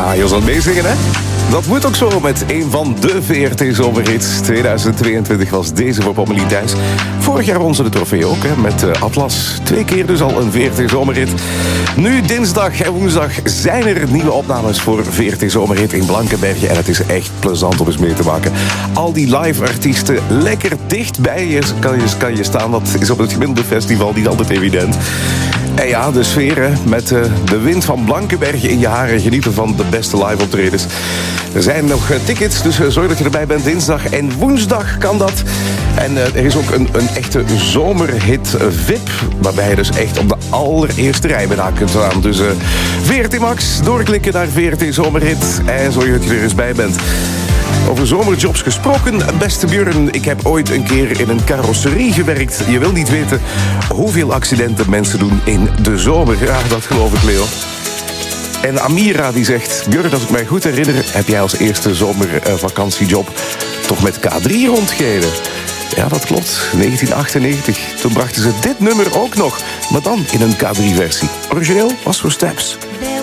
Ja, je was aan het meezingen, hè? Dat moet ook zo met een van de VRT Zomerhits. 2022 was deze voor Pommelien Thijs. Vorig jaar won ze de trofee ook, hè, met Atlas. 2 keer dus al een VRT Zomerhit. Nu dinsdag en woensdag zijn er nieuwe opnames voor VRT Zomerhit in Blankenberge. En het is echt plezant om eens mee te maken. Al die live artiesten lekker dichtbij je kan je staan. Dat is op het gemiddelde festival niet altijd evident. En ja, de sfeer, hè, met de wind van Blankenberge in je haren. Genieten van de beste live optredens. Er zijn nog tickets, dus zorg dat je erbij bent. Dinsdag en woensdag kan dat. En er is ook een echte zomerhit VIP, waarbij je dus echt op de allereerste rij bijna kunt staan. Dus VRT Max, doorklikken naar VRT Zomerhit en zorg dat je er eens bij bent. Over zomerjobs gesproken, beste Björn. Ik heb ooit een keer in een carrosserie gewerkt. Je wil niet weten hoeveel accidenten mensen doen in de zomer. Ja, dat geloof ik, Leo. En Amira die zegt, Björn, als ik mij goed herinner, heb jij als eerste zomervakantiejob toch met K3 rondgereden. Ja, dat klopt. 1998. Toen brachten ze dit nummer ook nog, maar dan in een K3-versie. Origineel was voor Steps.